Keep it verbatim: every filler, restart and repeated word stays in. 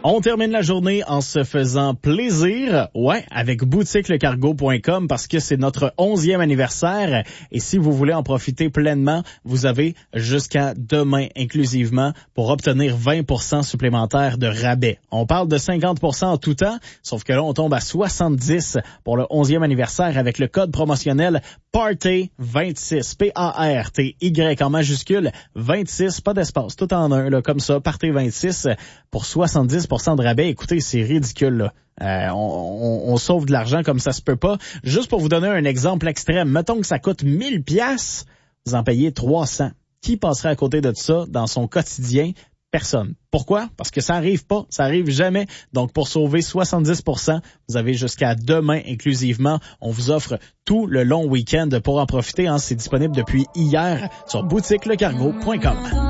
On termine la journée en se faisant plaisir, ouais, avec boutique le cargo point com parce que c'est notre onzième anniversaire et si vous voulez en profiter pleinement, vous avez jusqu'à demain inclusivement pour obtenir vingt pour cent supplémentaires de rabais. On parle de cinquante pour cent en tout temps, sauf que là on tombe à soixante-dix pour le onzième anniversaire avec le code promotionnel Party vingt-six, P A R T Y en majuscule, vingt-six, pas d'espace, tout en un, là, comme ça, Party vingt-six pour soixante-dix pour cent de rabais. Écoutez, c'est ridicule, là. Euh, on, on, on sauve de l'argent comme ça se peut pas. Juste pour vous donner un exemple extrême, mettons que ça coûte mille piastres, vous en payez trois cents. Qui passerait à côté de ça dans son quotidien? Personne. Pourquoi? Parce que ça arrive pas, ça arrive jamais. Donc, pour sauver soixante-dix pour cent, vous avez jusqu'à demain inclusivement. On vous offre tout le long week-end pour en profiter. Hein. C'est disponible depuis hier sur boutique le cargo point com.